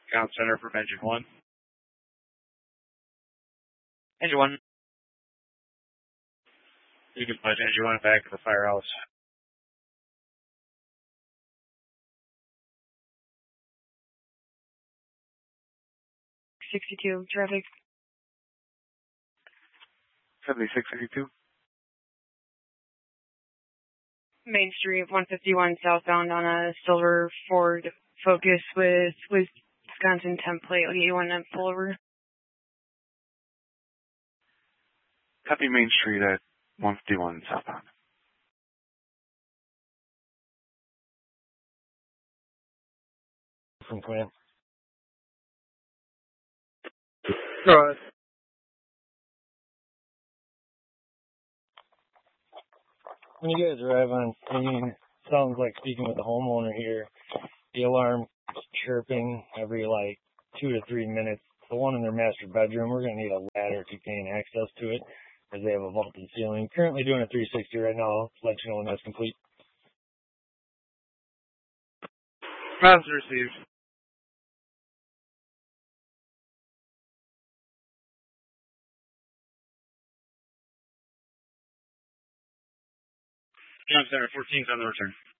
Count center from engine 1. Engine 1. You can put engine 1 back to the firehouse. .62 traffic. 7682. Main Street, 151 southbound on a silver Ford Focus with Wisconsin template. I'll get you one and pull over. Copy Main Street at 151 southbound. From Quinn. Go ahead. When you guys arrive on scene, sounds like speaking with the homeowner here. The alarm is chirping every 2 to 3 minutes. The one in their master bedroom, we're going to need a ladder to gain access to it, as they have a vaulted ceiling. Currently doing a 360 right now. I'll let you know when that's complete. Message received. Count center 14's on the return.